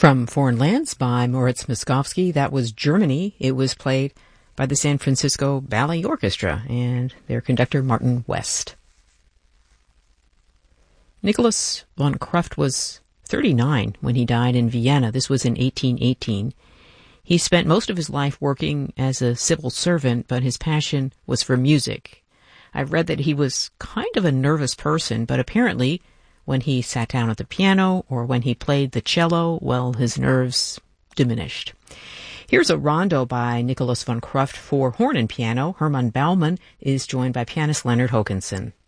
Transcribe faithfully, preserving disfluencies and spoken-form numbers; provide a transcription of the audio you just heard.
From Foreign Lands by Moritz Moskowski, that was Germany. It was played by the San Francisco Ballet Orchestra and their conductor Martin West. Nicholas von Krufft was thirty-nine when he died in Vienna. This was in eighteen eighteen. He spent most of his life working as a civil servant, but his passion was for music. I've read that he was kind of a nervous person, but apparently when he sat down at the piano or when he played the cello, well, his nerves diminished. Here's a rondo by Nicholas von Krufft for horn and piano. Hermann Baumann is joined by pianist Leonard Hokanson.